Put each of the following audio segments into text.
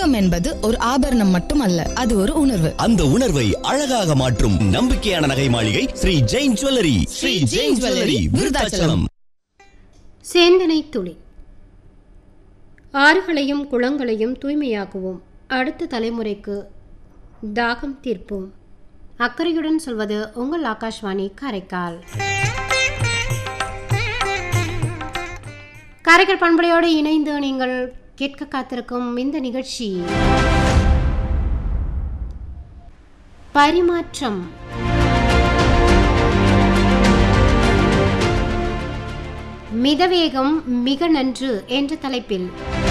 தங்கம் என்பது ஒரு ஆபரணம் மட்டுமல்ல, அது ஒரு உணர்வு. அந்த உணர்வை அழகாக மாற்றும் நம்பிக்கையான நகை மாளிகை ஸ்ரீ ஜெயின் ஜுவல்லரி. ஸ்ரீ ஜெயின் ஜுவல்லரி, விருதாச்சலம். சேந்தனை துளி. ஆறுகளையும் குளங்களையும் தூய்மையாக்குவோம், அடுத்த தலைமுறைக்கு தாகம் தீர்ப்போம். அக்கறையுடன் சொல்வது உங்கள் ஆகாஷ்வாணி காரைக்கால். காரைக்கால் பண்பலையோடு இணைந்து நீங்கள் கேட்க காத்திருக்கும் இந்த நிகழ்ச்சி பரிமாற்றம். மிதவேகம் மிக நன்று என்ற தலைப்பில்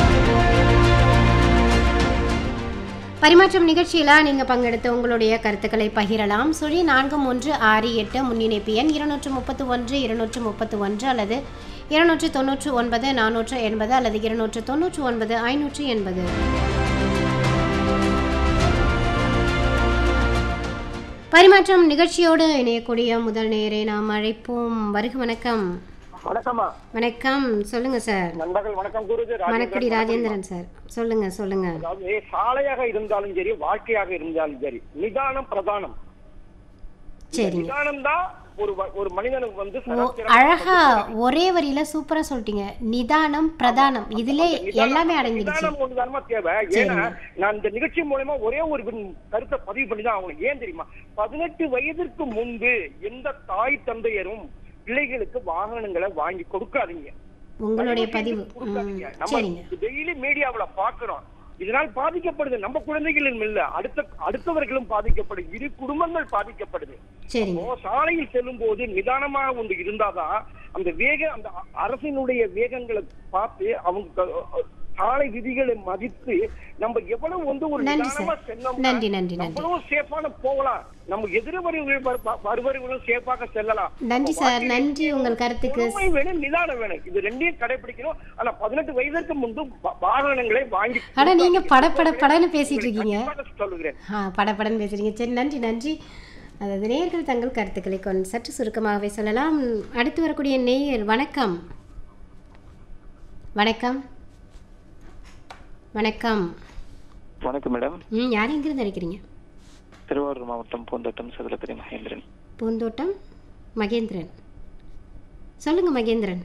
பரிமாற்றம் நிகழ்ச்சியில் நீங்கள் பங்கெடுத்து உங்களுடைய கருத்துக்களை பகிரலாம். 4168 முன்னிணைப்பு எண் 231 231 அல்லது 299 480 அல்லது 299 580. பரிமாற்றம் நிகழ்ச்சியோடு இணையக்கூடிய முதல் நேரை நாம் அழைப்போம். வருக. வணக்கம். வணக்கம்மா. வணக்கம், சொல்லுங்க சார். நண்பர்கள் வணக்கம். வணக்கடி ராஜேந்திரன் சார், சொல்லுங்க சொல்லுங்க. அதாவது சாலையாக இருந்தாலும் சரி, வாழ்க்கையாக இருந்தாலும் சரி, நிதானம் பிரதானம். சரி, நிதானம் தான் ஒரு மனிதனுக்கு வந்து அழகா ஒரே வரியில சூப்பரா சொல்லிட்டீங்க. நிதானம் பிரதானம், இதுல எல்லாமே அடங்கிடுச்சு. நிதானம் ஒன்றுதானமா தேவை. ஏன்னா நான் இந்த நிகழ்ச்சி மூலமா ஒரே ஒரு கருத்தை பதிவு பண்ணிதான் அவங்களுக்கு. ஏன் தெரியுமா, 18 வயதிற்கு முன்பு எந்த தாய் தந்தையரும் பிள்ளைகளுக்கு வாகனங்களை வாங்கி கொடுக்காதீங்க. உங்களுடைய பதிவு நம்ம டெய்லி மீடியாவுல பாக்குறோம். இதனால் பாதிக்கப்படுது நம்ம குழந்தைகளும் இல்ல, அடுத்தவர்களும் பாதிக்கப்படுது, இரு குடும்பங்கள் பாதிக்கப்படுது. சாலையில் செல்லும் போது நிதானமாக ஒன்று இருந்தாதான் அந்த அந்த அரசினுடைய வேகங்களை பார்த்து அவங்க சாலை விதிகளை மதித்து நம்ம எவ்வளவு வந்து ஒரு நிதானமா செல்லணும், சேஃபான போகலாம். நம்ம எதிர வருவர்களும் சேஃபாக செல்லலாம். நன்றி சார், நன்றி உங்கள் கருத்துக்கு. நிதானம் வேணும், இது ரெண்டையும் கடைபிடிக்கணும். ஆனா 18 வயதிற்கு முன்பு வாகனங்களை வாங்கி. ஆனா நீங்க படன்னு பேசிட்டு இருக்கீங்க, சொல்லுகிறேன். படன்னு பேசுறீங்க. சரி, நன்றி நன்றி. அதாவது நேயர்கள் தங்கள் கருத்துக்களை கொண்டு சற்று சுருக்கமாகவே சொல்லலாம். அடுத்து வரக்கூடிய நேயர். வணக்கம். வணக்கம். வணக்கம். வணக்கம் மேடம். யார் எங்கிருந்து நினைக்கிறீங்க? திருவாரூர் மாவட்டம் பூந்தோட்டம் சதுலப்பதி மகேந்திரன். பூந்தோட்டம் மகேந்திரன், சொல்லுங்க மகேந்திரன்.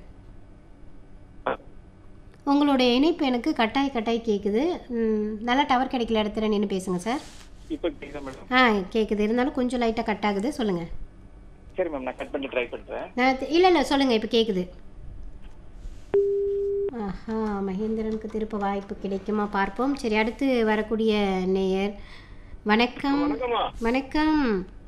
உங்களுடைய இணைப்பு எனக்கு கட்டாய் கேட்குது. நல்லா டவர் கிடைக்கல இடத்துல நின்று பேசுங்க சார். இப்போ கேக்குதா மேடம்? கேட்குது, இருந்தாலும் கொஞ்சம் லைட்டாக கட் ஆகுது. சொல்லுங்க. சரி மேம், நான் கட் பண்ணி ட்ரை பண்ணுறேன். இல்லை சொல்லுங்க, இப்போ கேட்குது. மகேந்திரனுக்கு திருப்ப வாய்ப்பு கிடைக்குமா பார்ப்போம். சரி, அடுத்து வரக்கூடிய நேயர். வணக்கம். வணக்கம்.